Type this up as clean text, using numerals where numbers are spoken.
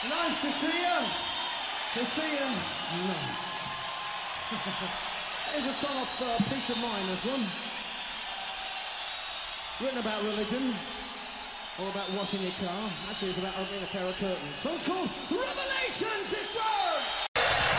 Nice to see you. To see you. Nice. Here's a song of Peace of Mind, this one. Written about religion. Or about washing your car. Actually, it's about opening a pair of curtains. Song's called Revelations, this one!